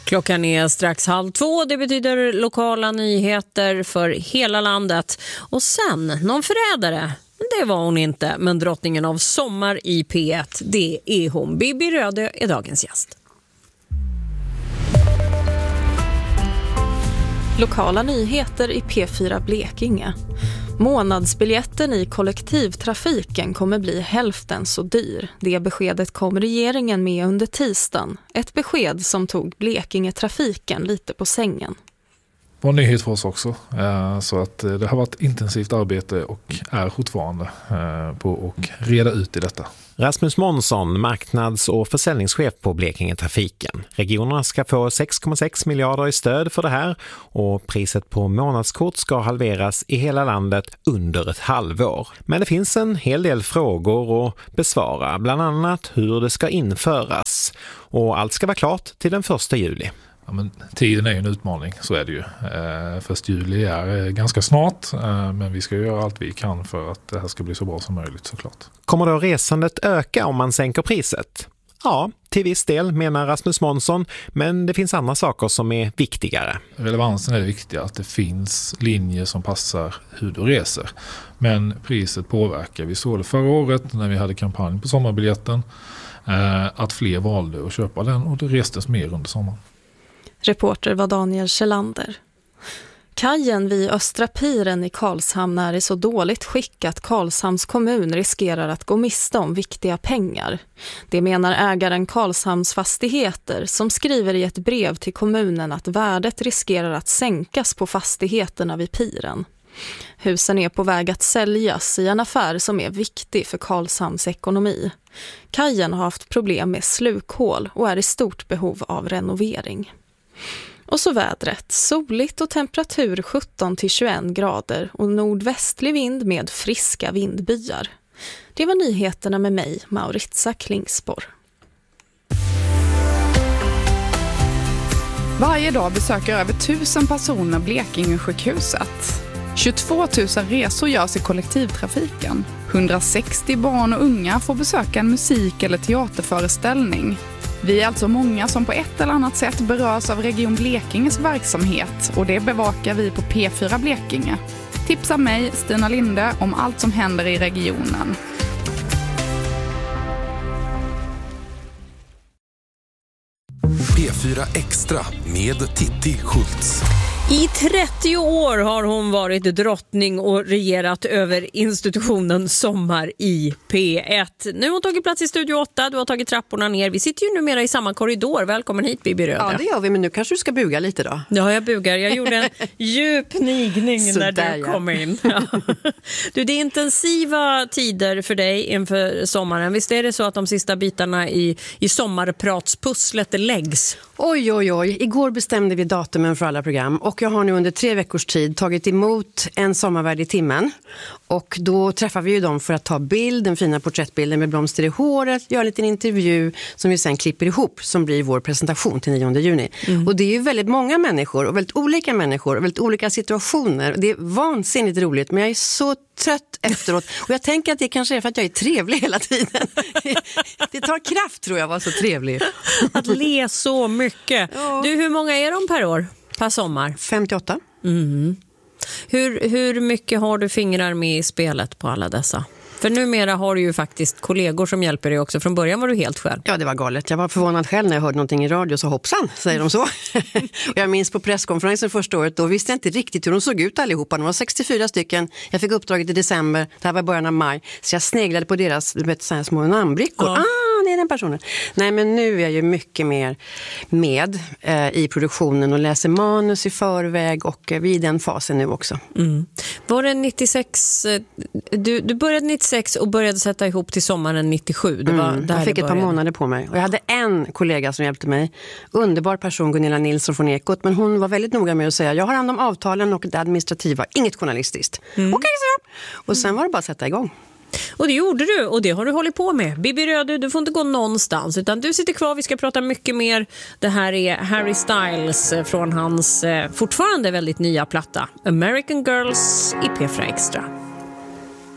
Klockan är strax 1:30. Det betyder lokala nyheter för hela landet. Och sen, någon förrädare. Det var hon inte, men drottningen av sommar i P1, det är hon. Bibi Röde är dagens gäst. Lokala nyheter i P4 Blekinge. Månadsbiljetten i kollektivtrafiken kommer bli hälften så dyr. Det beskedet kom regeringen med under tisdagen. Ett besked som tog Blekinge-trafiken lite på sängen. Det var en nyhet för oss också. Så att det har varit intensivt arbete och är fortfarande på att reda ut i detta. Rasmus Månsson, marknads- och försäljningschef på Blekinge Trafiken. Regionerna ska få 6,6 miljarder i stöd för det här och priset på månadskort ska halveras i hela landet under ett halvår. Men det finns en hel del frågor att besvara, bland annat hur det ska införas. Och allt ska vara klart till den 1 juli. Ja, men tiden är ju en utmaning, så är det ju. 1 juli är ganska snart, men vi ska göra allt vi kan för att det här ska bli så bra som möjligt såklart. Kommer då resandet öka om man sänker priset? Ja, till viss del menar Rasmus Månsson, men det finns andra saker som är viktigare. Relevansen är det viktiga, att det finns linjer som passar hur du reser. Men priset påverkar. Vi såg det förra året när vi hade kampanj på sommarbiljetten, att fler valde att köpa den och det restes mer under sommaren. Reporter var Daniel Kjellander. Kajen vid Östra Piren i Karlshamn är i så dåligt skick att Karlshamns kommun riskerar att gå miste om viktiga pengar. Det menar ägaren Karlshamns fastigheter som skriver i ett brev till kommunen att värdet riskerar att sänkas på fastigheterna vid piren. Husen är på väg att säljas i en affär som är viktig för Karlshamns ekonomi. Kajen har haft problem med slukhål och är i stort behov av renovering. Och så vädret, soligt och temperatur 17-21 grader och nordvästlig vind med friska vindbyar. Det var nyheterna med mig, Mauritia Klingspor. Varje dag besöker över 1000 personer Blekinge-sjukhuset. 22 000 resor görs i kollektivtrafiken. 160 barn och unga får besöka en musik- eller teaterföreställning. Vi är alltså många som på ett eller annat sätt berörs av Region Blekinges verksamhet och det bevakar vi på P4 Blekinge. Tipsa mig, Stina Linde, om allt som händer i regionen. P4 Extra med Titti Schultz. I 30 år har hon varit drottning och regerat över institutionen Sommar i P1. Nu har hon tagit plats i Studio 8, du har tagit trapporna ner. Vi sitter ju numera i samma korridor. Välkommen hit, Bibi Röde. Ja, det gör vi, men nu kanske du ska buga lite då. Ja, jag bugar. Jag gjorde en djup nigning så när där, du kom in. Ja. Du, det är intensiva tider för dig inför sommaren. Visst är det så att de sista bitarna i sommarpratspusslet läggs? Oj. Igår bestämde vi datumen för alla program och jag har nu under 3 veckors tid tagit emot en sommarvärd i timmen. Och då träffar vi ju dem för att ta den fina porträttbilden med blomster i håret, göra en liten intervju som vi sen klipper ihop som blir vår presentation till 9 juni. Och det är ju väldigt många människor och väldigt olika människor och väldigt olika situationer. Det är vansinnigt roligt, men jag är så trött efteråt. Och jag tänker att det kanske är för att jag är trevlig hela tiden. Det tar kraft, tror jag, att vara så trevlig. Att le så mycket. Ja. Du, hur många är de per år? Per sommar? 58. Hur mycket har du fingrar med i spelet på alla dessa? För numera har du ju faktiskt kollegor som hjälper dig också. Från början var du helt själv. Ja, det var galet. Jag var förvånad själv när jag hörde någonting i radio, så hoppsan, säger de så. Och jag minns på presskonferensen första året, då visste jag inte riktigt hur de såg ut allihopa. De var 64 stycken. Jag fick uppdraget i december, det här var början av maj. Så jag sneglade på deras så här små namnbrickor. Ja. Det är den personen. Nej, men nu är jag ju mycket mer med i produktionen och läser manus i förväg och vi är i den fasen nu också. Var det 96, du började 96 och började sätta ihop till sommaren 97. Det var där jag fick ett par månader på mig och jag hade en kollega som hjälpte mig. Underbar person, Gunilla Nilsson från Ekot, men hon var väldigt noga med att säga jag har hand om avtalen och det administrativa, inget journalistiskt. Okej, så jag. Och sen var det bara att sätta igång. Och det gjorde du och det har du hållit på med. Bibi Röde, du får inte gå någonstans utan du sitter kvar, vi ska prata mycket mer. Det här är Harry Styles från hans fortfarande väldigt nya platta American Girls i P4 Extra.